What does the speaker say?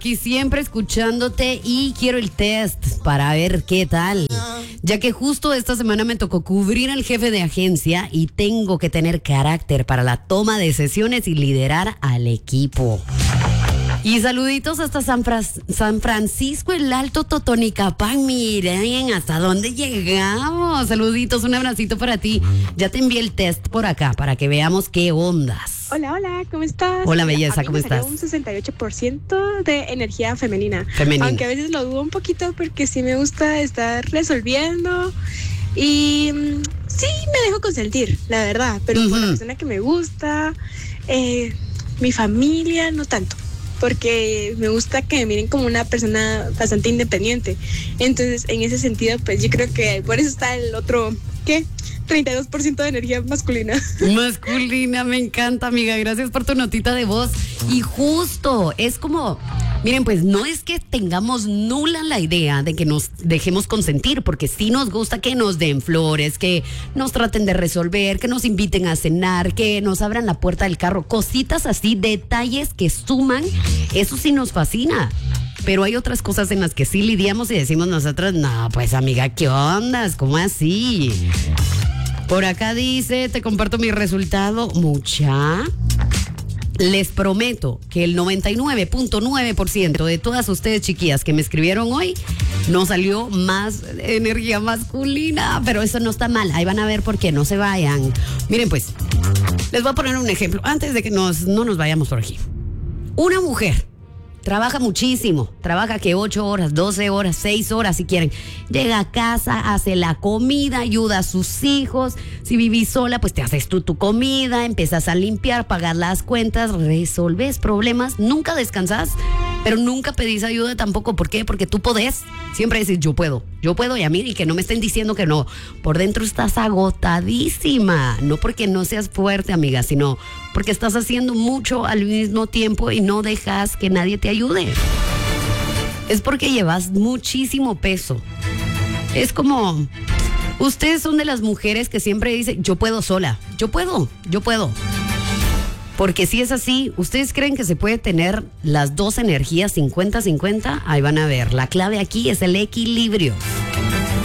Aquí siempre escuchándote y quiero el test para ver qué tal. Ya que justo esta semana me tocó cubrir al jefe de agencia y tengo que tener carácter para la toma de decisiones y liderar al equipo. Y saluditos hasta San Francisco, el Alto Totonicapán. Miren hasta dónde llegamos. Saluditos, un abracito para ti. Ya te envié el test por acá para que veamos qué ondas. Hola, ¿cómo estás? Hola, belleza, ¿cómo estás? Un 68% de energía femenina. Femenina. Aunque a veces lo dudo un poquito porque sí me gusta estar resolviendo y sí me dejo consentir, la verdad. Pero por la persona que me gusta, mi familia, no tanto. Porque me gusta que me miren como una persona bastante independiente. Entonces, en ese sentido, pues yo creo que por eso está el otro, 32% de energía masculina. Masculina, me encanta, amiga. Gracias por tu notita de voz. Y justo, es como, miren, pues no es que tengamos nula la idea de que nos dejemos consentir, porque sí nos gusta que nos den flores, que nos traten de resolver, que nos inviten a cenar, que nos abran la puerta del carro, cositas así, detalles que suman, eso sí nos fascina. Pero hay otras cosas en las que sí lidiamos y decimos nosotros, no, pues amiga, ¿qué ondas? ¿Cómo así? Por acá dice, te comparto mi resultado, mucha. Les prometo que el 99.9% de todas ustedes, chiquillas, que me escribieron hoy, no salió más energía masculina, pero eso no está mal. Ahí van a ver por qué, no se vayan. Miren pues, les voy a poner un ejemplo antes de que no nos vayamos por aquí. Una mujer trabaja muchísimo, trabaja que 8 horas, 12 horas, 6 horas si quieren. Llega a casa, hace la comida, ayuda a sus hijos. Si vivís sola, pues te haces tú tu comida, empiezas a limpiar, pagar las cuentas, resolves problemas, nunca descansas, pero nunca pedís ayuda tampoco. ¿Por qué? Porque tú podés. Siempre decís, yo puedo y a mí, y que no me estén diciendo que no. Por dentro estás agotadísima, no porque no seas fuerte, amiga, sino porque estás haciendo mucho al mismo tiempo y no dejas que nadie te ayude. Es porque llevas muchísimo peso. Es como, ustedes son de las mujeres que siempre dicen, yo puedo sola, yo puedo. Porque si es así, ¿ustedes creen que se puede tener las dos energías 50-50? Ahí van a ver, la clave aquí es el equilibrio.